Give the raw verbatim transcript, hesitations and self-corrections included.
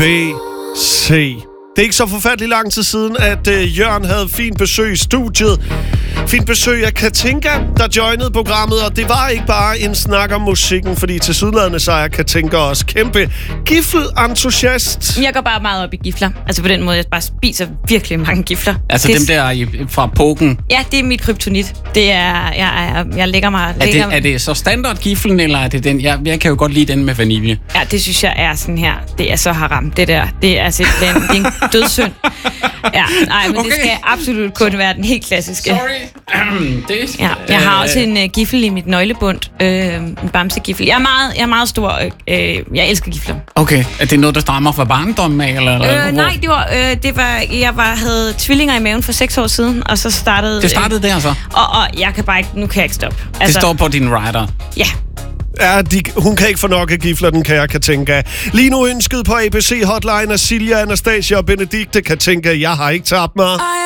B C. Det er ikke så forfærdelig lang tid siden, at uh, Jørgen havde fint besøg i studiet. Fint besøg af Katinka, der joinede programmet, og det var ikke bare en snak om musikken, fordi til sydlandene så er Katinka også kæmpe gifle-entusiast. Jeg går bare meget op i gifler. Altså på den måde, jeg bare spiser virkelig mange gifler. Altså det, dem der fra poken? Ja, det er mit kryptonit. Det er, jeg, jeg, jeg lægger mig... Er lægger det, er det så standardgiflen, eller er det den? Jeg, jeg kan jo godt lide den med vanilje. Ja, det synes jeg er sådan her. Det er så haram, det der. Det er simpelthen det er en dødssynd. Ja, nej, men okay. Det skal absolut kun være den helt klassiske. Sorry. det, ja, jeg har også en uh, giffel i mit nøglebund. Uh, en bamsegiffel. Jeg er meget, jeg er meget stor. Uh, jeg elsker gifler. Okay. Er det noget, der stammer fra barndommen af? Eller, eller uh, nej, det var, uh, det var... Jeg var, havde tvillinger i maven for seks år siden, og så startede... Det startede uh, der så? Og, og jeg kan bare ikke... Nu kan jeg ikke stoppe. Altså, det står på din rider? Ja. Ja, de, hun kan ikke få nok af gifler, den kære Katinka. Lige nu ønsket på A B C Hotline af Silja, Anastasia og Benedikte. Katinka, jeg har ikke tabt mig.